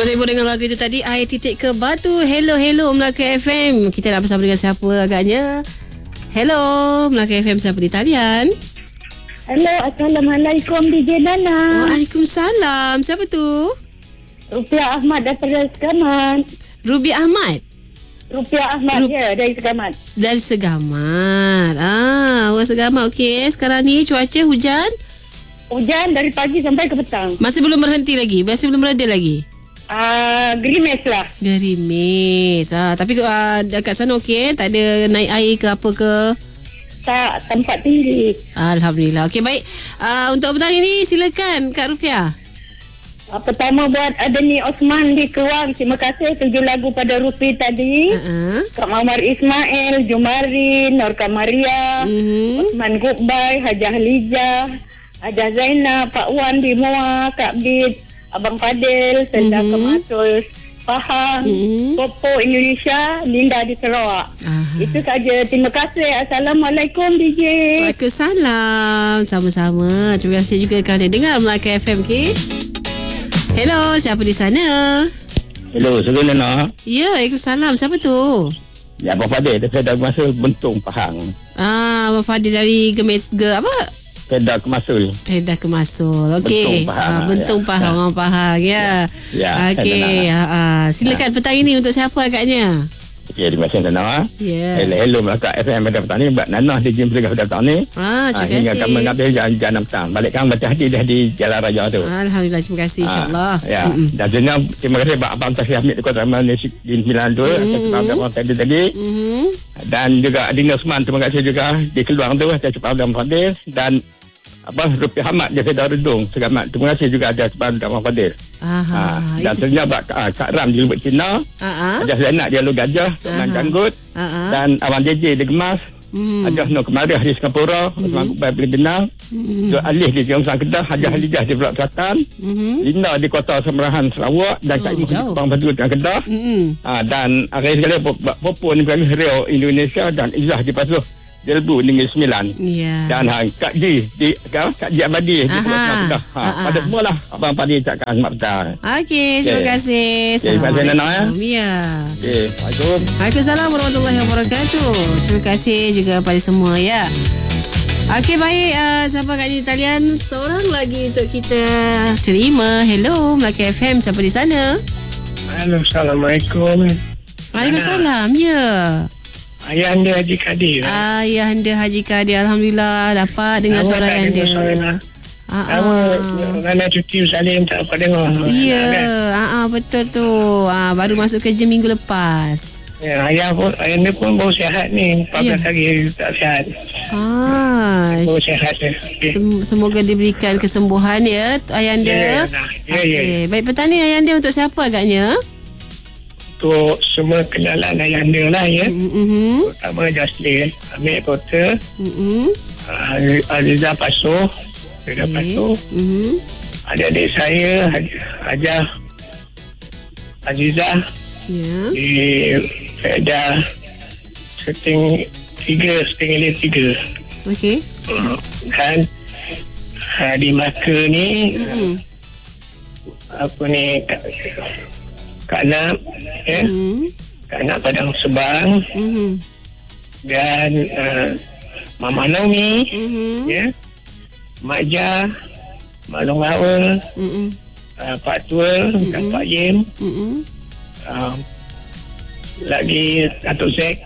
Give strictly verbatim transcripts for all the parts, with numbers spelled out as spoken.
Selamat sibuk dengan lagu itu tadi, Air Titik ke Batu. Hello, hello Melaka F M. Kita nak bersama dengan siapa agaknya? Hello, Melaka F M, siapa di talian? Hello, Assalamualaikum D J Nana. Waalaikumsalam. Siapa tu? Rupiah Ahmad daripada Segamat. Ruby Ahmad? Rupiah Ahmad, Rup- ya, dari Segamat. Dari Segamat. Ah, orang Segamat. Okey, sekarang ni cuaca hujan? Hujan dari pagi sampai ke petang. Masih belum berhenti lagi? Masih belum berada lagi? Uh, gerimis lah. Gerimis. Ah, tapi uh, dekat sana okey? Tak ada naik air ke apa ke? Tak, tempat tinggi. Alhamdulillah. Okey, baik. Uh, untuk petang ini silakan Kak Rufiah. Uh, pertama buat Adeni Osman di Keluang. Terima kasih tujuh lagu pada Rupi tadi. Uh-huh. Kak Muhammad Ismail, Jumarin, Norka Maria, uh-huh. Osman Goodbye, Hajah Lijah, Hajah Zainab, Pak Wan di Moa, Kak Bid, Abang Fadil, Senda mm-hmm. Kematul, Pahang, mm-hmm. Popo Indonesia, Linda di Sarawak. Aha. Itu saja. Terima kasih. Assalamualaikum D J. Waalaikumsalam. Sama-sama. Terima kasih juga kerana dengar Melaka F M. Okay? Hello, siapa di sana? Hello, saya Nana. Ya, Waalaikumsalam. Siapa tu? Ya, Abang Fadil. Saya dah masa Bentung, Pahang. Ah, Abang Fadil dari Gemet, Ge, apa? Kedah Kemasul. Kedah Kemasul. Okey. Bentung Pahang. Ah, Bentung ya. Pahang, orang Pahang. Ya. Ya. Okey. Ha, ha. Silakan ya. Petang ini untuk siapa agaknya? Okey, terima kasih Nana. Ya. Hello, hello Melaka F M pada petang ni. Buat Nana di Jim Pergah pada petang ni. Ah, terima kasih. Hingga kami mengambil jalan petang. Balik kami baca hati dah di Jalan Raja tu. Alhamdulillah, terima kasih insya-Allah. Ya. Mm-mm. Dan sebenarnya terima kasih Pak Abang Tasih Hamid di Kota Malaysia di Sembilan tu. Saya Abang tadi tadi. Mm-hmm. Dan juga Adina Osman, terima kasih juga di Keluang tu. Saya cepat Abang Fadil dan apa Rupiah Ahmad dia Kedah Redung Segamat. Terima kasih juga ada cepat Abang Fadil. Aha. Ha, dan ternyata Kak, Kak Ram di Lubuk Cina. Aha. Ada Zainab dia Lu Gajah, Tuan Janggut. Aha. Dan Abang J J di Gemas. Hmm. Ada Nur Kemariah di Singapura, Osman Kubai di Benang. Hmm. Alih di Jongsan Kedah, Hajah hmm. Halijah di Pulau Selatan. Hmm. Linda di Kota Semerahan Sarawak dan Kak Imu di Kupang Batu di Kedah. Hmm. Ha, dan akhir sekali Popo ni bagi Rio Indonesia dan Izzah di Pasuh Jelbu Negeri Sembilan. Yeah. Dan ha, Kak Ji di Kak, Kak Ji Abadi di Pulau Kedah. Ha, pada semualah Abang Padi ucapkan selamat petang. Okey, terima okay. kasih. Terima kasih Nana ya. Ya. Okey, Assalamualaikum. Waalaikumsalam warahmatullahi wabarakatuh. Terima kasih juga pada semua ya. Okey, baik, uh, siapa kat di talian? Seorang lagi untuk kita terima. Hello, Melaka F M, siapa di sana? Halo, Assalamualaikum. Waalaikumsalam. Ya. Ayah anda Haji Kadir. Ayah anda Haji Kadir. Alhamdulillah dapat dengar suara anda. Nama Nana cuti Salim tak dapat dengar. Ya, ah, betul tu. Ah, baru masuk kerja minggu lepas. Ya, ayah pun, ayah anda pun baru sihat ni. empat belas hari tak sihat. Ah, baru sihat je. Okay. Sem- semoga diberikan kesembuhan ya ayah anda. Ya, ya, ya. Okay. Baik, petang ni ayah anda untuk siapa agaknya? Untuk semua kenalan ayah anda lah ya. Mm-hmm. Terutama Jaslin Amir Kota, mm-hmm. uh, Aliza Pasuh, Aliza okay. Pasuh, mm-hmm. adik-adik saya Hajah Azizah, yeah. Di Fedah Seting tiga Seting tiga. Okey. Dan uh, di Melaka ni mm-hmm. apa ni Kak Nak ya? mm. Kak Nak Padang Sebang, mm-hmm. dan uh, Mama Naomi, mm-hmm. ya, Mak Jah, Mak Long Awal, mm-hmm. uh, Pak Tua, mm-hmm. dan Pak Yim, mm-hmm. uh, lagi Datuk Zek,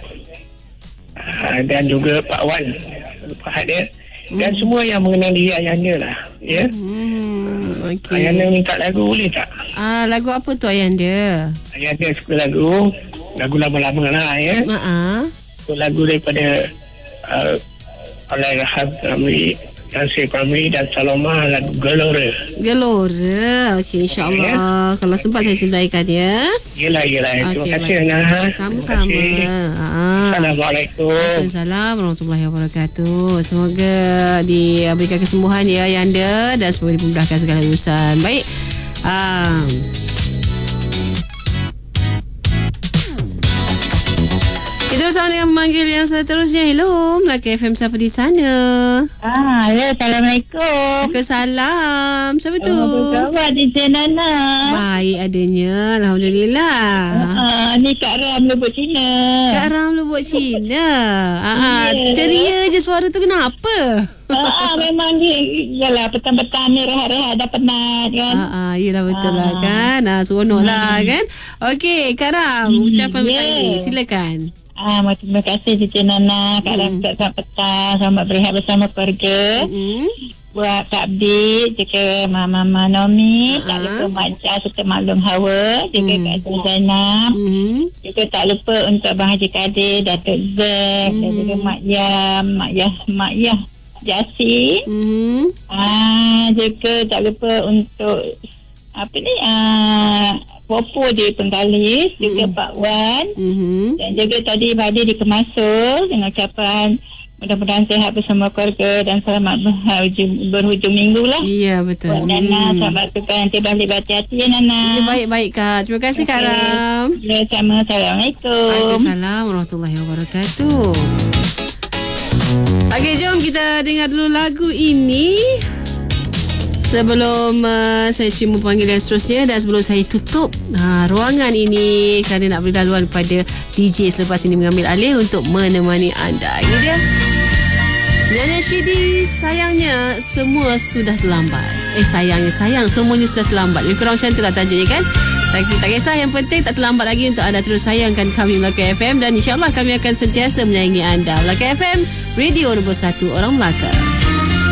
uh, dan juga Pak Wan, Pak Hadir, mm-hmm. dan semua yang mengenal diri ayah anda lah ya. mm-hmm. Okay. Ayah anda minta lagu boleh tak? Ah, lagu apa tu ayah anda? Ayah anda suka lagu Lagu lama-lama lah ya. uh-huh. So, lagu daripada uh, Allahyarham Ramli, Yansir Ramli dan Salomah, lagu Gelora. Gelora. Okey, insyaAllah ya. Kalau sempat saya tunaikan ya. Yelah, yelah. Okay, terima kasih Ana. Sama-sama. Assalamualaikum. Waalaikumsalam warahmatullahi wabarakatuh. Semoga diberikan kesembuhan ya ayah anda dan semoga dimudahkan segala urusan. Baik. Um, Kita Kita bersama dengan pemanggil yang seterusnya. Hello, Melaka F M, siapa di sana? Ah, ya, Assalamualaikum. Waalaikumsalam. Siapa tu? Oh, apa D J Nana? Baik adanya, alhamdulillah. Ah, ni Kak Ram Lubuk Cina. Kak Ram Lubuk Cina. Ah, ah, Ya. ceria je suara tu, kenapa? Ah, ah, memang dia, yalah, petang-petang ni rehat-rehat dah penat kan. Ah, ah, yelah betul Ah. lah kan. Ah, seronok lah kan. Okey, Kak Ram, Hmm, ucapan ya. bertanya. Silakan. Ah, terima kasih D J Nana. Kak Ram selamat petang, selamat berehat bersama keluarga. Mm-hmm. Buat Kak Abdi, juga Mama Nomi, tak Ah. lupa Mak Jah serta Maklum Hawa, juga Hmm. Kak Azul Zainab. Mm-hmm. Juga tak lupa untuk Abang Haji Kadir, Datuk Zek, dan juga Mak Yam, Mak Yah, Mak Yah Jasin. Mm-hmm. Ah, juga tak lupa untuk apa ni, ah, Popo di Penggalis, juga Mm-mm. Pak Wan, Mm-hmm. dan juga tadi Badi di Kemasul dengan ucapan mudah-mudahan sihat bersama keluarga dan selamat berhujung, berhujung minggu lah. Ya, betul. Buat Nana, selamat tukar nanti balik berhati-hati ya Nana. Ya, baik-baik Kak. Terima kasih Kak Okey. Ram. Ya, sama. Assalamualaikum. Waalaikumsalam warahmatullahi wabarakatuh. Okey, jom kita dengar dulu lagu ini sebelum uh, saya cuma panggil yang seterusnya, dan sebelum saya tutup uh, ruangan ini kerana nak beri laluan kepada D J selepas ini mengambil alih untuk menemani anda. Ini dia Nana Shidi, sayangnya semua sudah terlambat. Eh sayangnya sayang semuanya sudah terlambat. Lebih kurang macam itulah tajuknya kan. Tapi tak kisah, yang penting tak terlambat lagi untuk anda terus sayangkan kami Melaka F M, dan insyaAllah kami akan sentiasa menyayangi anda. Melaka F M, radio nombor satu orang Melaka.